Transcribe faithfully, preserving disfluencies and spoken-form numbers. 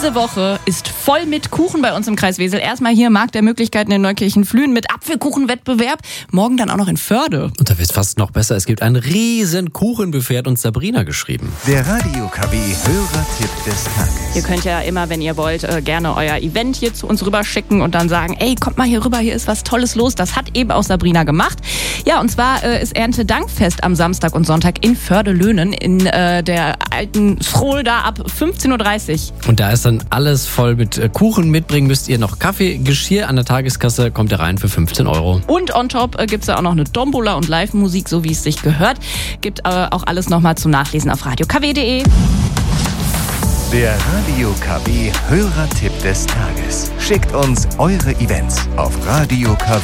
Diese Woche ist voll mit Kuchen bei uns im Kreis Wesel. Erstmal hier Markt der Möglichkeiten in Neukirchen-Flühen mit Apfelkuchenwettbewerb. Morgen dann auch noch in Förde. Und da wird es fast noch besser. Es gibt ein riesen Kuchenbuffet, hat uns Sabrina geschrieben. Der Radio K W Hörertipp des Tages. Ihr könnt ja immer, wenn ihr wollt, gerne euer Event hier zu uns rüberschicken und dann sagen, ey, kommt mal hier rüber, hier ist was Tolles los. Das hat eben auch Sabrina gemacht. Ja, und zwar äh, ist Erntedankfest am Samstag und Sonntag in Förde-Löhnen in äh, der alten Schrol da ab fünfzehn Uhr dreißig. Und da ist dann alles voll mit äh, Kuchen. Mitbringen müsst ihr noch Kaffee, Geschirr. An der Tageskasse kommt ihr rein für fünfzehn Euro. Und on top äh, gibt's da auch noch eine Tombola und Live-Musik, so wie es sich gehört. Gibt äh, auch alles nochmal zum Nachlesen auf radio k w punkt de. Der Radio K W Hörertipp des Tages. Schickt uns eure Events auf radio k w